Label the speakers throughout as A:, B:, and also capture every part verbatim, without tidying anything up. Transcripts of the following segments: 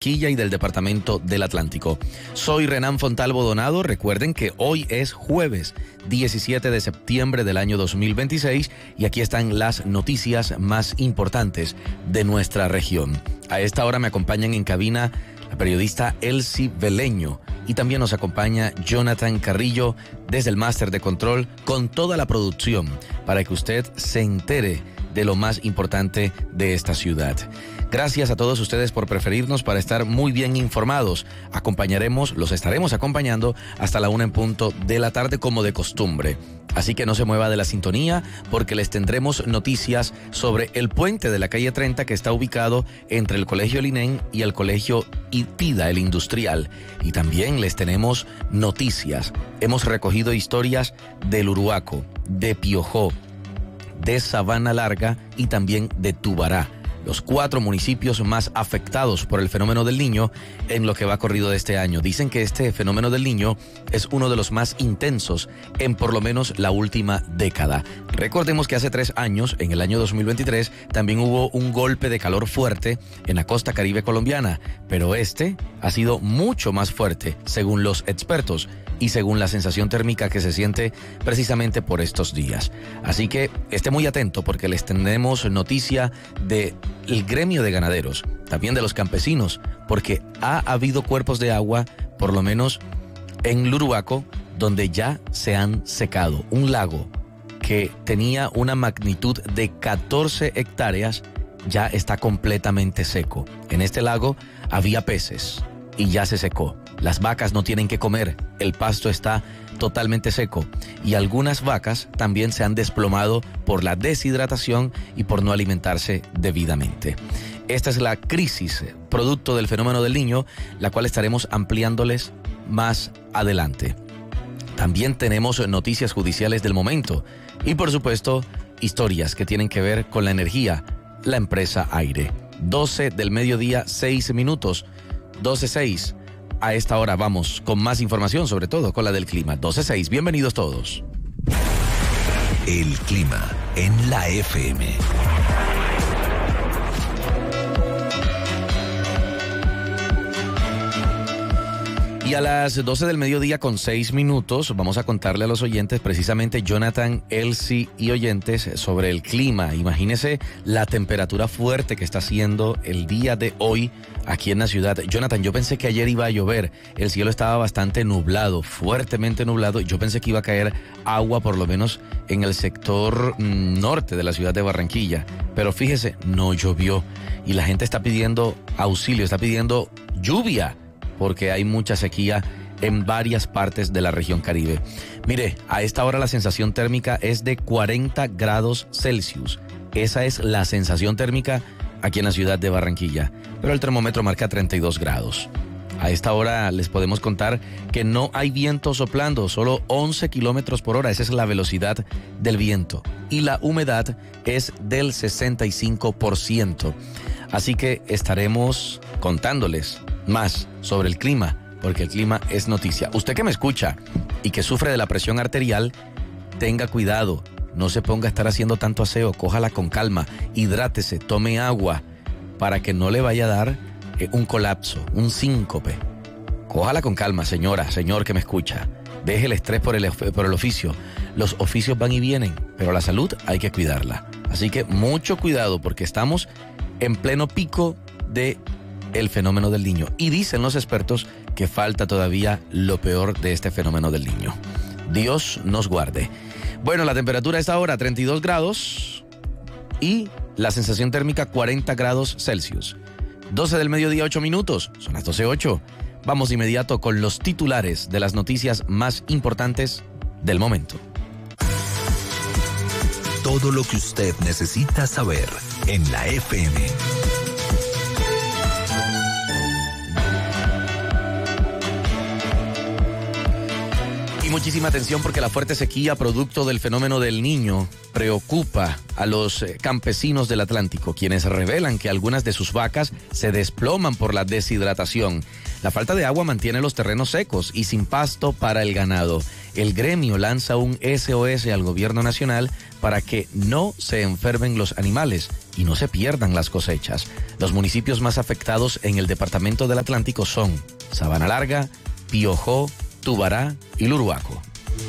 A: Barranquilla y del Departamento del Atlántico. Soy Renan Fontalvo Donado. Recuerden que hoy es jueves diecisiete de septiembre del año dos mil veintiséis y aquí están las noticias más importantes de nuestra región. A esta hora me acompañan en cabina la periodista Elsie Veleño y también nos acompaña Jonathan Carrillo desde el Máster de Control con toda la producción para que usted se entere de lo más importante de esta ciudad. Gracias a todos ustedes por preferirnos para estar muy bien informados. Acompañaremos, los estaremos acompañando hasta la una en punto de la tarde como de costumbre. Así que no se mueva de la sintonía porque les tendremos noticias sobre el puente de la calle treinta que está ubicado entre el Colegio Linén y el Colegio Ipida, el Industrial. Y también les tenemos noticias. Hemos recogido historias del Uruaco, de Piojó, de Sabana Larga y también de Tubará, los cuatro municipios más afectados por el fenómeno del Niño en lo que va corrido de este año. Dicen que este fenómeno del Niño es uno de los más intensos en por lo menos la última década. Recordemos que hace tres años, en el año dos mil veintitrés, también hubo un golpe de calor fuerte en la costa caribe colombiana, pero este ha sido mucho más fuerte, según los expertos y según la sensación térmica que se siente precisamente por estos días. Así que esté muy atento porque les tendremos noticia del gremio de ganaderos, también de los campesinos, porque ha habido cuerpos de agua, por lo menos en Luruaco, donde ya se han secado. Un lago que tenía una magnitud de catorce hectáreas ya está completamente seco. En este lago había peces y ya se secó. Las vacas no tienen que comer, el pasto está totalmente seco y algunas vacas también se han desplomado por la deshidratación y por no alimentarse debidamente. Esta es la crisis producto del fenómeno del Niño, la cual estaremos ampliándoles más adelante. También tenemos noticias judiciales del momento y por supuesto historias que tienen que ver con la energía, la empresa Aire. doce del mediodía, seis minutos, doce seis. A esta hora vamos con más información, sobre todo con la del clima. doce seis, bienvenidos todos.
B: El clima en la F M.
A: Y a las doce del mediodía con seis minutos vamos a contarle a los oyentes, precisamente Jonathan, Elsie y oyentes, sobre el clima. Imagínese la temperatura fuerte que está haciendo el día de hoy aquí en la ciudad. Jonathan, yo pensé que ayer iba a llover, el cielo estaba bastante nublado, fuertemente nublado. Yo pensé que iba a caer agua por lo menos en el sector norte de la ciudad de Barranquilla, pero fíjese, no llovió y la gente está pidiendo auxilio, está pidiendo lluvia, porque hay mucha sequía en varias partes de la región Caribe. Mire, a esta hora la sensación térmica es de cuarenta grados Celsius. Esa es la sensación térmica aquí en la ciudad de Barranquilla, pero el termómetro marca treinta y dos grados. A esta hora les podemos contar que no hay viento soplando, solo once kilómetros por hora, esa es la velocidad del viento. Y la humedad es del sesenta y cinco por ciento. Así que estaremos contándoles más sobre el clima, porque el clima es noticia. Usted que me escucha y que sufre de la presión arterial, tenga cuidado, no se ponga a estar haciendo tanto aseo, cójala con calma, hidrátese, tome agua, para que no le vaya a dar eh, un colapso, un síncope. Cójala con calma, señora, señor que me escucha. Deje el estrés por el, por el oficio. Los oficios van y vienen, pero la salud hay que cuidarla. Así que mucho cuidado, porque estamos en pleno pico de el fenómeno del Niño. Y dicen los expertos que falta todavía lo peor de este fenómeno del Niño. Dios nos guarde. Bueno, la temperatura está ahora treinta y dos grados y la sensación térmica cuarenta grados Celsius. doce del mediodía, ocho minutos. Son las doce ocho. Vamos de inmediato con los titulares de las noticias más importantes del momento.
B: Todo lo que usted necesita saber en la F M.
A: Muchísima atención porque la fuerte sequía producto del fenómeno del Niño preocupa a los campesinos del Atlántico, quienes revelan que algunas de sus vacas se desploman por la deshidratación. La falta de agua mantiene los terrenos secos y sin pasto para el ganado. El gremio lanza un S O S al gobierno nacional para que no se enfermen los animales y no se pierdan las cosechas. Los municipios más afectados en el departamento del Atlántico son Sabana Larga, Piojó, Tubará y Luruaco.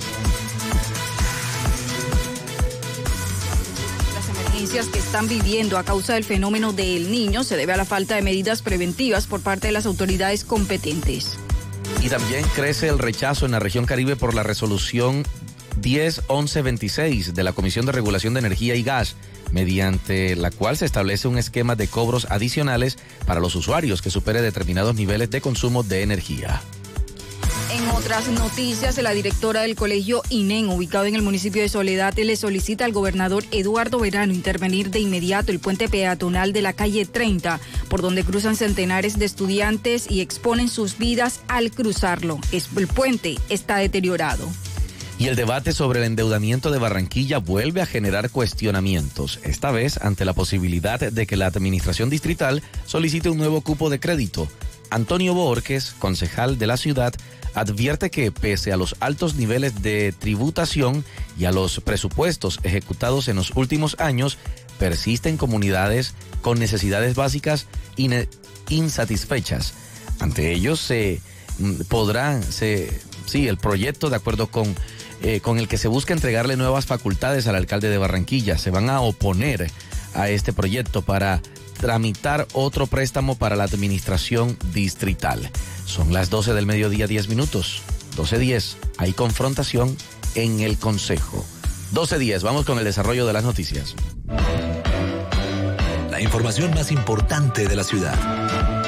C: Que están viviendo a causa del fenómeno del Niño se debe a la falta de medidas preventivas por parte de las autoridades competentes.
A: Y también crece el rechazo en la región Caribe por la resolución diez once veintiséis de la Comisión de Regulación de Energía y Gas, mediante la cual se establece un esquema de cobros adicionales para los usuarios que supere determinados niveles de consumo de energía.
C: En otras noticias, la directora del colegio INEN, ubicado en el municipio de Soledad, le solicita al gobernador Eduardo Verano intervenir de inmediato el puente peatonal de la calle treinta, por donde cruzan centenares de estudiantes y exponen sus vidas al cruzarlo. El puente está deteriorado.
A: Y el debate sobre el endeudamiento de Barranquilla vuelve a generar cuestionamientos, esta vez ante la posibilidad de que la administración distrital solicite un nuevo cupo de crédito. Antonio Borges, concejal de la ciudad, advierte que pese a los altos niveles de tributación y a los presupuestos ejecutados en los últimos años, persisten comunidades con necesidades básicas in- insatisfechas. Ante ellos se podrá, se, sí, el proyecto de acuerdo con, eh, con el que se busca entregarle nuevas facultades al alcalde de Barranquilla, se van a oponer a este proyecto para tramitar otro préstamo para la administración distrital. Son las doce del mediodía, diez minutos. doce diez. Hay confrontación en el Consejo. doce diez. Vamos con el desarrollo de las noticias.
B: La información más importante de la ciudad.